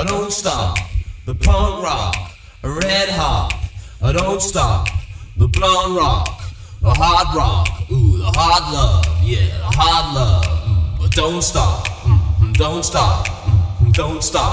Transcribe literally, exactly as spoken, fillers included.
don't stop. The punk rock, red hot, don't stop. The blonde rock, the hard rock, ooh, the hard love, yeah, the hard love. Don't stop, don't stop, don't stop.